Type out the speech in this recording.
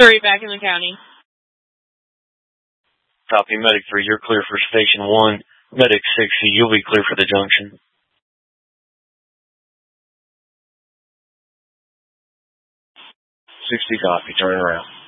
Surrey back in the county. Copy, Medic 3, you're clear for Station 1. Medic 60, you'll be clear for the junction. 60, copy, turn around.